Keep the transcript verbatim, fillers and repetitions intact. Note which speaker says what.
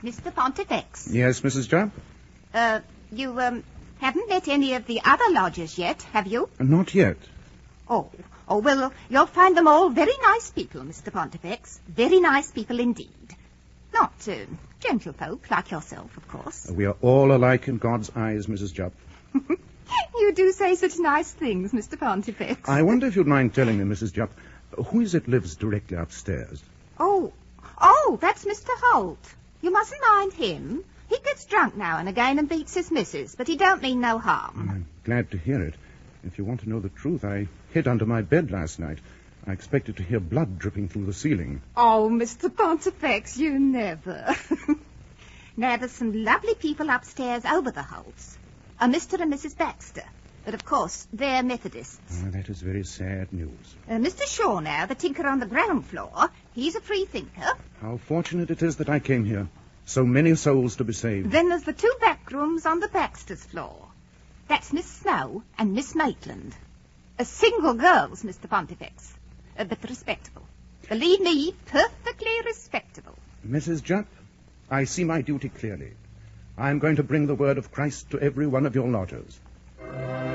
Speaker 1: Mister Pontifex.
Speaker 2: Yes, Missus Jupp?
Speaker 1: Uh, you, um, haven't met any of the other lodgers yet, have you?
Speaker 2: Not yet.
Speaker 1: Oh, oh, well, you'll find them all very nice people, Mister Pontifex. Very nice people indeed. Not, uh, gentlefolk like yourself, of course.
Speaker 2: We are all alike in God's eyes, Missus Jupp.
Speaker 1: You do say such nice things, Mister Pontifex.
Speaker 2: I wonder if you'd mind telling me, Missus Jupp, who is it lives directly upstairs?
Speaker 1: Oh, oh, that's Mister Holt. You mustn't mind him. He gets drunk now and again and beats his missus, but he don't mean no harm.
Speaker 2: I'm glad to hear it. If you want to know the truth, I hid under my bed last night. I expected to hear blood dripping through the ceiling.
Speaker 1: Oh, Mister Pontifex, you never. Now, there's some lovely people upstairs over the Holts. A Mister and Missus Baxter. But, of course, they're Methodists.
Speaker 2: Oh, that is very sad news.
Speaker 1: Uh, Mister Shaw now, the tinker on the ground floor, he's a free thinker.
Speaker 2: How fortunate it is that I came here. So many souls to be saved.
Speaker 1: Then there's the two back rooms on the Baxter's floor. That's Miss Snow and Miss Maitland. Uh, single girls, Mister Pontifex. Uh, but respectable. Believe me, perfectly respectable.
Speaker 2: Missus Jupp, I see my duty clearly. I am going to bring the word of Christ to every one of your lodgers.